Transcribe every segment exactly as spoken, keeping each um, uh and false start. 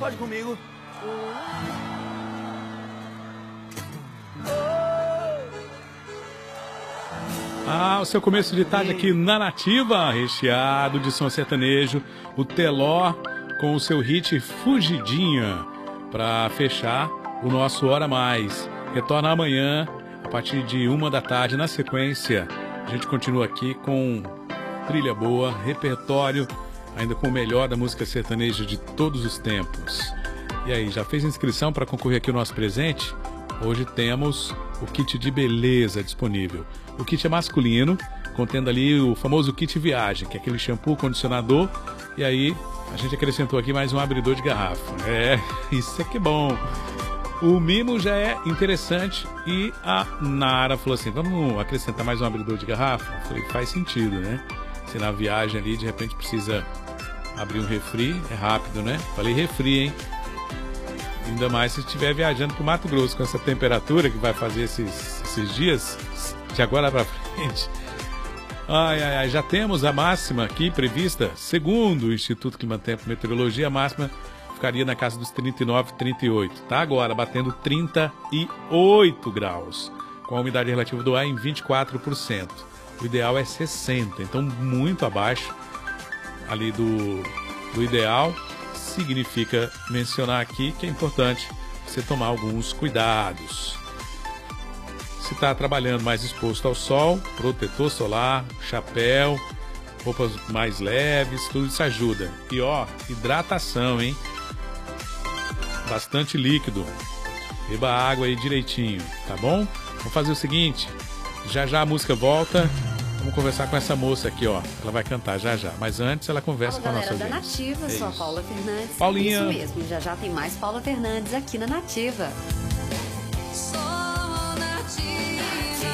pode comigo. Ah, o seu começo de tarde aqui na Nativa, recheado de som sertanejo, o Teló com o seu hit Fugidinha, para fechar o nosso Hora Mais. Retorna amanhã, a partir de uma da tarde, na sequência. A gente continua aqui com trilha boa, repertório, ainda com o melhor da música sertaneja de todos os tempos. E aí, já fez inscrição para concorrer aqui ao nosso presente? Hoje temos o kit de beleza disponível. O kit é masculino, contendo ali o famoso kit viagem, que é aquele shampoo, condicionador, e aí a gente acrescentou aqui mais um abridor de garrafa. É, isso é que é bom. O mimo já é interessante e a Nara falou assim, vamos acrescentar mais um abridor de garrafa? Eu falei, faz sentido, né? Se na viagem ali, de repente, precisa abrir um refri, é rápido, né? Falei refri, hein? Ainda mais se estiver viajando para o Mato Grosso com essa temperatura que vai fazer esses, esses dias, de agora para frente. Ai, ai, ai, já temos a máxima aqui prevista, segundo o Instituto Climatempo e Meteorologia, a máxima ficaria na casa dos trinta e nove, trinta e oito. Tá agora batendo trinta e oito graus, com a umidade relativa do ar em vinte e quatro por cento. O ideal é sessenta por cento, então muito abaixo ali do, do ideal. Significa mencionar aqui que é importante você tomar alguns cuidados. Se está trabalhando mais exposto ao sol, protetor solar, chapéu, roupas mais leves, tudo isso ajuda. E ó, hidratação, hein? Bastante líquido. Beba água aí direitinho, tá bom? Vamos fazer o seguinte, já já a música volta. Vamos conversar com essa moça aqui, ó. Ela vai cantar já já. Mas antes ela conversa Fala, com a nossa galera da audiência. Nativa, É sou a isso. Paula Fernandes. Paulinha. Isso mesmo, já já tem mais Paula Fernandes aqui na Nativa. Sou nativa.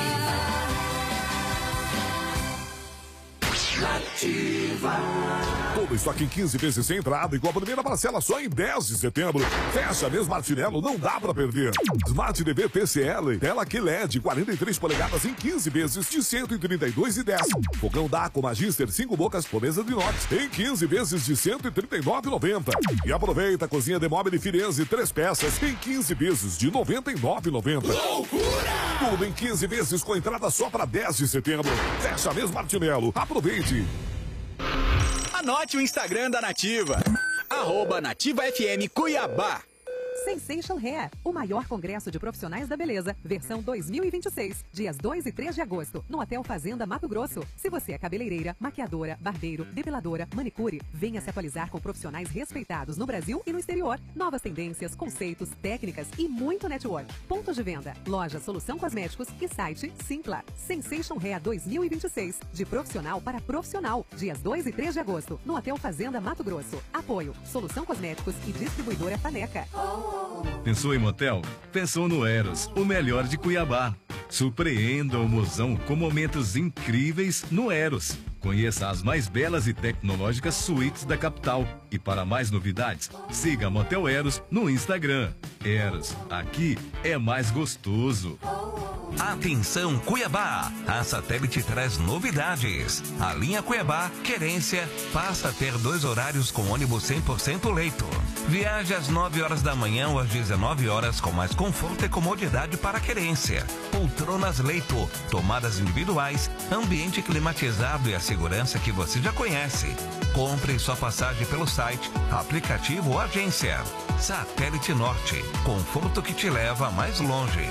Nativa. Tudo isso aqui em quinze vezes sem entrada e com a primeira parcela só em dez de setembro. Fecha mesmo, Martinello, não dá pra perder. Smart T V T C L, tela Q L E D, quarenta e três polegadas em quinze vezes de cento e trinta e dois e dez. Fogão Daco Magister cinco bocas por mesa de inox em quinze vezes de cento e trinta e nove e noventa. E aproveita a cozinha de móvel Firenze três peças em quinze vezes de noventa e nove e noventa. Loucura! Tudo em quinze vezes com entrada só para dez de setembro. Fecha mesmo, Martinello. Aproveite. Anote o Instagram da Nativa, arroba Nativa F M Cuiabá. Sensation Hair, o maior congresso de profissionais da beleza, versão dois mil e vinte e seis, dias dois e três de agosto, no Hotel Fazenda Mato Grosso. Se você é cabeleireira, maquiadora, barbeiro, depiladora, manicure, venha se atualizar com profissionais respeitados no Brasil e no exterior. Novas tendências, conceitos, técnicas e muito network. Pontos de venda, loja Solução Cosméticos e site Simpla. Sensation Hair dois mil e vinte e seis, de profissional para profissional, dias dois e três de agosto, no Hotel Fazenda Mato Grosso. Apoio, Solução Cosméticos e distribuidora Faneca. Pensou em motel? Pensou no Eros, o melhor de Cuiabá. Surpreenda o mozão com momentos incríveis no Eros. Conheça as mais belas e tecnológicas suítes da capital. E para mais novidades, siga Motel Eros no Instagram. Eros, aqui é mais gostoso. Atenção Cuiabá, a Satélite traz novidades. A linha Cuiabá Querência passa a ter dois horários com ônibus cem por cento leito. Viaje às nove horas da manhã ou às dezenove horas com mais conforto e comodidade para a Querência. Poltronas leito, tomadas individuais, ambiente climatizado e a segurança que você já conhece. Compre sua passagem pelo site, aplicativo ou agência. Satélite Norte, conforto que te leva mais longe.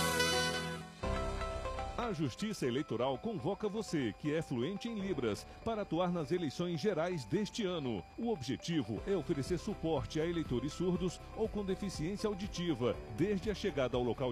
A Justiça Eleitoral convoca você, que é fluente em Libras, para atuar nas eleições gerais deste ano. O objetivo é oferecer suporte a eleitores surdos ou com deficiência auditiva, desde a chegada ao local